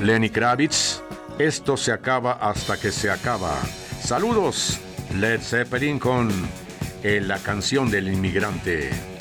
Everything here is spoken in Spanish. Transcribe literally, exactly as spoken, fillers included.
Lenny Kravitz, esto se acaba hasta que se acaba. Saludos, Led Zeppelin con eh, la canción del inmigrante.